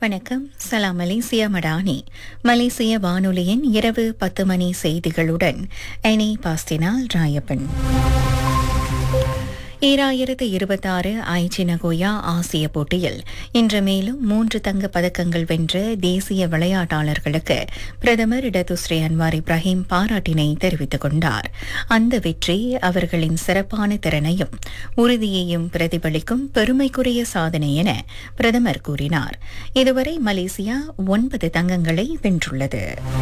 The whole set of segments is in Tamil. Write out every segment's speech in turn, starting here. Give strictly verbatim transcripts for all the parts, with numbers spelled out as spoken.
வணக்கம். சலாம் மலேசியா மடானி. மலேசிய வானொலியின் இரவு பத்து மணி செய்திகளுடன் எனி பாஸ்டினால் ராயப்பன். ஈராயிரத்து இருபத்தாறு ஐச்சி நகோயா ஆசிய போட்டியில் இன்று மேலும் மூன்று தங்கப் பதக்கங்கள் வென்ற தேசிய விளையாட்டாளர்களுக்கு பிரதமர் இடதுஸ்ரீ அன்வார் இப்ராஹிம் பாராட்டினை தெரிவித்துக் கொண்டார். அந்த வெற்றி அவர்களின் சிறப்பான திறனையும் உறுதியையும் பிரதிபலிக்கும் பெருமைக்குரிய சாதனை என பிரதமர் கூறினார். இதுவரை மலேசியா ஒன்பது தங்கங்களை வென்றுள்ளது.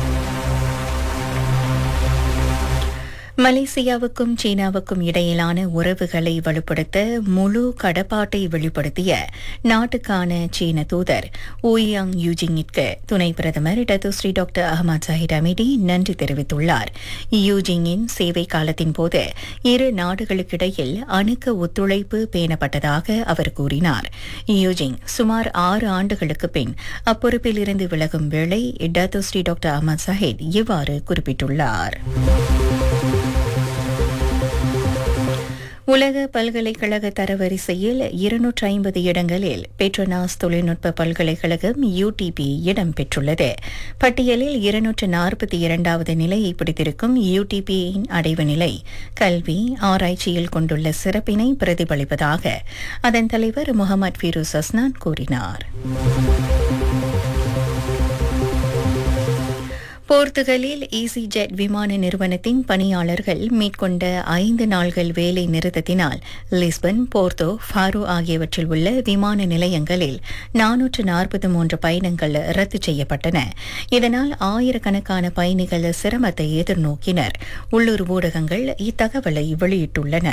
மலேசியாவுக்கும் சீனாவுக்கும் இடையிலான உறவுகளை வலுப்படுத்த முழு கடப்பாட்டை வெளிப்படுத்திய நாட்டுக்கான சீன தூதர் ஓயாங் யூஜிங்கிற்கு துணை பிரதமர் டத்துஸ்ரீ டாக்டர் அஹமத் ஜாஹிட் அமிடி நன்றி தெரிவித்துள்ளார். யூஜிங்கின் சேவை காலத்தின் போது இரு நாடுகளுக்கிடையில் அணுக்க ஒத்துழைப்பு பேணப்பட்டதாக அவர் கூறினார். யூஜிங் சுமார் ஆறு ஆண்டுகளுக்கு பின் அப்பொறுப்பில் இருந்து விலகும் வேளை டத்துஸ்ரீ டாக்டர் அஹமத் ஜாஹிட் இவ்வாறு குறிப்பிட்டுள்ளார். உலக பல்கலைக்கழக தரவரிசையில் இருநூற்று ஐம்பது இடங்களில் பெட்ரோனாஸ் தொழில்நுட்ப பல்கலைக்கழகம் யூடிபி இடம்பெற்றுள்ளது. பட்டியலில் இருநூற்று நாற்பத்தி இரண்டாவது நிலையை பிடித்திருக்கும் யூடிபியின் அடைவு நிலை கல்வி ஆராய்ச்சியில் கொண்டுள்ள சிறப்பினை பிரதிபலிப்பதாக அதன் தலைவர் முகமது ஃபீரூஸ் அஸ்னான் கூறினார். போர்த்துகலில் ஈசிஜெட் விமான நிறுவனத்தின் பணியாளர்கள் மேற்கொண்ட ஐந்து நாள்கள் வேலை நிறுத்தத்தினால் லிஸ்பன், போர்த்தோ, ஃபாரோ ஆகியவற்றில் உள்ள விமான நிலையங்களில் நானூற்று நாற்பத்தி மூன்று பயணங்கள் ரத்து செய்யப்பட்டன. இதனால் ஆயிரக்கணக்கான பயணிகள் சிரமத்தை எதிர்நோக்கினர். உள்ளூர் ஊடகங்கள் இத்தகவலை வெளியிட்டுள்ளன.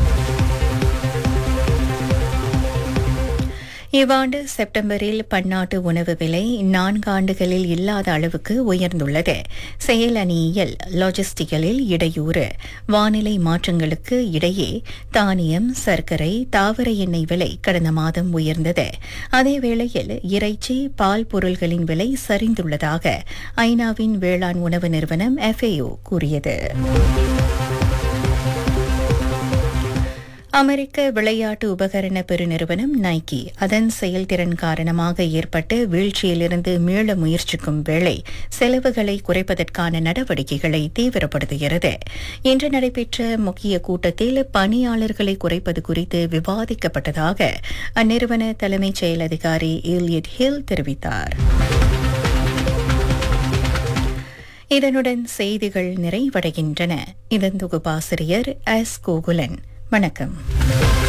இவ்வாண்டு செப்டம்பரில் பன்னாட்டு உணவு விலை நான்கு ஆண்டுகளில் இல்லாத அளவுக்கு உயர்ந்துள்ளது. செயலணியியல், லாஜிஸ்டிக்கலில் இடையூறு, வானிலை மாற்றங்களுக்கு இடையே தானியம், சர்க்கரை, தாவர எண்ணெய் விலை கடந்த மாதம் உயர்ந்தது. அதேவேளையில் இறைச்சி, பால் பொருள்களின் விலை சரிந்துள்ளதாக ஐநாவின் வேளாண் உணவு நிறுவனம் எஃப்ஏஓ கூறியது. அமெரிக்க விளையாட்டு உபகரண பெருநிறுவனம் நைக்கி அதன் செயல்திறன் காரணமாக ஏற்பட்ட வீழ்ச்சியிலிருந்து மீள முயற்சிக்கும் வேளை செலவுகளை குறைப்பதற்கான நடவடிக்கைகளை தீவிரப்படுத்துகிறது. இன்று நடைபெற்ற முக்கிய கூட்டத்தில் பணியாளர்களை குறைப்பது குறித்து விவாதிக்கப்பட்டதாக அந்நிறுவன தலைமைச் செயல் அதிகாரி எலியட் ஹில் தெரிவித்தார். இதனுடன் செய்திகள் நிறைவடைகின்றன. இதன் தொகுப்பாசிரியர் எஸ் கோகுலன். வணக்கம்.